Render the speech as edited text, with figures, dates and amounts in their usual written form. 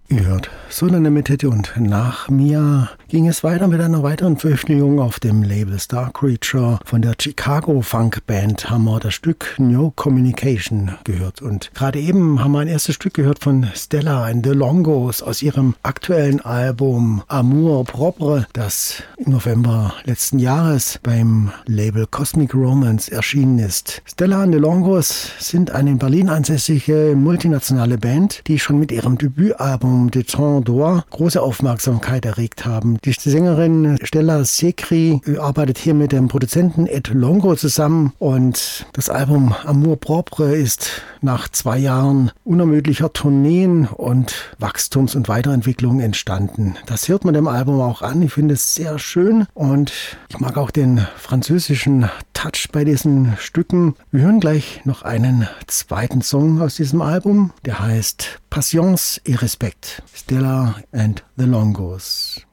Ihr hört Sola Limited und nach mir ging es weiter mit einer weiteren Veröffentlichung auf dem Label Star Creature. Von der Chicago Funk Band haben wir das Stück No Communication gehört. Und gerade eben haben wir ein erstes Stück gehört von Stella and the Longos aus ihrem aktuellen Album Amour Propre, das im November letzten Jahres beim Label Cosmic Romance erschienen ist. Stella and the Longos sind eine in Berlin ansässige multinationale Band, die schon mit ihrem Debütalbum De Temps d'Or große Aufmerksamkeit erregt haben. Die Sängerin Stella Sekri arbeitet hier mit dem Produzenten Ed Longo zusammen und das Album Amour Propre ist nach 2 Jahren unermüdlicher Tourneen und Wachstums- und Weiterentwicklung entstanden. Das hört man dem Album auch an. Ich finde es sehr schön und ich mag auch den französischen Touch bei diesen Stücken. Wir hören gleich noch einen zweiten Song aus diesem Album, der heißt Patience et Respect. Stella and the Longos.